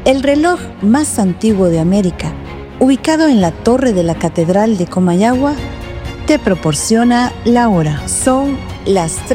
El reloj más antiguo de América, ubicado en la torre de la Catedral de Comayagua, te proporciona la hora. Son las